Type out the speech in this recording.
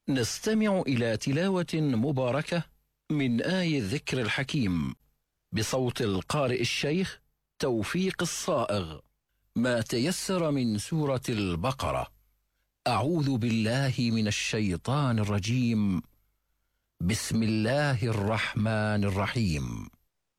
نستمع إلى تلاوة مباركة من آي الذكر الحكيم بصوت القارئ الشيخ توفيق الصائغ، ما تيسر من سورة البقرة. أعوذ بالله من الشيطان الرجيم. بسم الله الرحمن الرحيم.